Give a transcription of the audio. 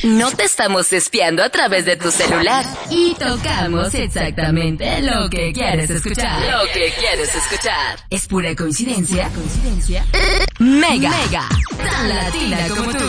No te estamos espiando a través de tu celular. Y tocamos exactamente lo que quieres escuchar. Lo que quieres escuchar. ¿Es pura coincidencia? Mega. Tan latina como tú.